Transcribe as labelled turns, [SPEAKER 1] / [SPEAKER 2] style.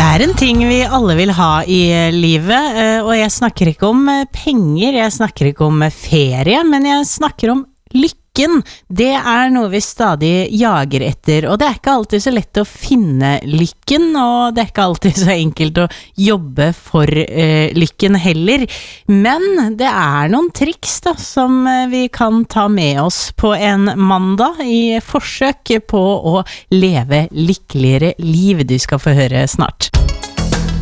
[SPEAKER 1] En ting vi alle vil ha I livet, og jeg snakker ikke om penger, jeg snakker ikke om ferie, men jeg snakker om lykken. Det noe vi stadig jager etter, og det ikke alltid så lett å finne lykken, og det ikke alltid så enkelt å jobbe for lykken heller. Men det noen triks da, som vi kan ta med oss på en mandag I forsøk på å leve lykkeligere liv. Du skal få høre snart.